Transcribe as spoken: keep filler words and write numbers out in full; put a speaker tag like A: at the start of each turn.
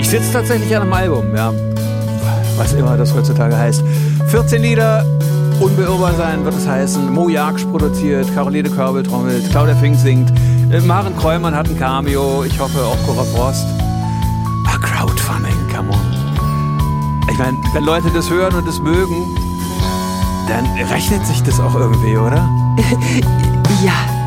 A: Ich sitze tatsächlich an einem Album, ja. Was immer das heutzutage heißt. vierzehn Lieder, unbeirrbar sein wird es heißen. Mo Jaksch produziert, Caroline Körbel trommelt, Claudia Fink singt, Maren Kräumann hat ein Cameo, ich hoffe auch Cora Frost. Ah, Crowdfunding, come on. Ich meine, wenn Leute das hören und das mögen, dann rechnet sich das auch irgendwie, oder?
B: Ja.